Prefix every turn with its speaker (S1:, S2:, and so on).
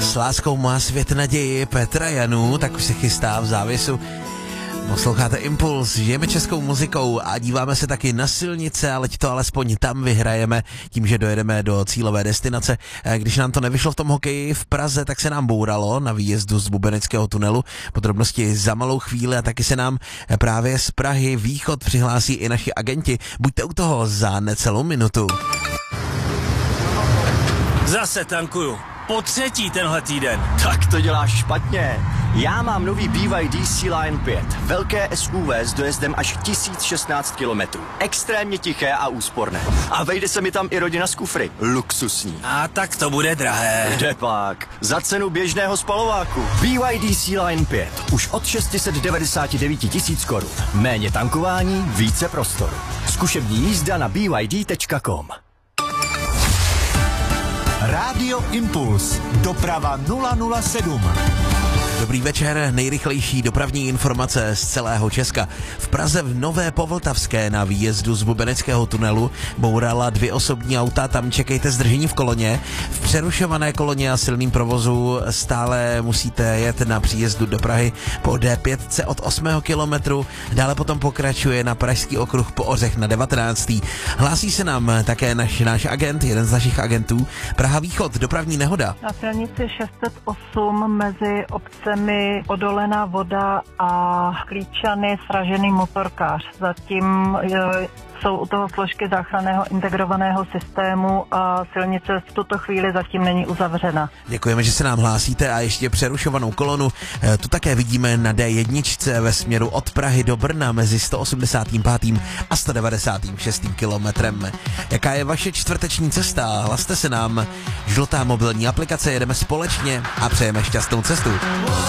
S1: S láskou má svět naději Petra Janu, tak už se chystá v závěsu. Posloucháte Impuls, žijeme českou muzikou a díváme se taky na silnice, ale to alespoň tam vyhrajeme tím, že dojedeme do cílové destinace. Když nám to nevyšlo v tom hokeji v Praze, tak se nám bouralo na výjezdu z Bubeneckého tunelu. Podrobnosti za malou chvíli a taky se nám právě z Prahy východ přihlásí i naši agenti. Buďte u toho za necelou minutu.
S2: Zase tankuju. Po třetí tenhle týden.
S3: Tak to děláš špatně. Já mám nový BYD Sea-Line 5. Velké SUV s dojezdem až 1016 km. Extrémně tiché a úsporné. A vejde se mi tam i rodina z kufry. Luxusní.
S2: A tak to bude drahé.
S3: Kde pak? Za cenu běžného spalováku. BYD Sea-Line 5. Už od 699 000 korun. Méně tankování, více prostoru. Zkušební jízda na byd.com.
S4: Rádio Impuls. Doprava 007.
S1: Dobrý večer, nejrychlejší dopravní informace z celého Česka. V Praze v Nové Povltavské na výjezdu z Bubeneckého tunelu bourala 2 osobní auta, tam čekejte zdržení v koloně. V přerušované koloně a silným provozu stále musíte jet na příjezdu do Prahy po D5 od 8. kilometru, dále potom pokračuje na Pražský okruh po Ořech na 19. Hlásí se nám také náš agent, jeden z našich agentů, Praha Východ, dopravní nehoda.
S5: Na silnici 608 mezi obcemi Odolená Voda a Klíčany sražený motorkář. Zatím jsou u toho složky záchranného integrovaného systému a silnice v tuto chvíli zatím není uzavřena.
S1: Děkujeme, že se nám hlásíte a ještě přerušovanou kolonu. Tu také vidíme na D1 ve směru od Prahy do Brna mezi 185. a 196. kilometrem. Jaká je vaše čtvrteční cesta? Hlaste se nám. Žlutá mobilní aplikace, jedeme společně a přejeme šťastnou cestu.